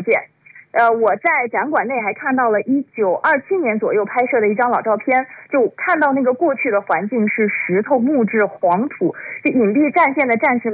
件。我在展馆内还看到了1927年左右拍摄的一张老照片，就看到那个过去的环境是石头、木质、黄土，就隐蔽战线的战士